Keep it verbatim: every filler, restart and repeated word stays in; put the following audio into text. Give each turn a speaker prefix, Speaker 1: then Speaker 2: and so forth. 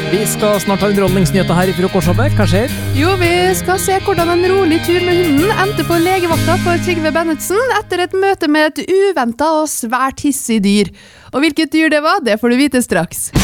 Speaker 1: Vi skal snart ha underholdningsnyheter her i Frokostshowet. Hva skjer?
Speaker 2: Jo, vi skal se hvordan en rolig tur med hunden endte på legevakta for Trygve Bennetsen etter et møte med et uventet og svært hissig dyr. Og hvilket dyr det var, det får du vite straks.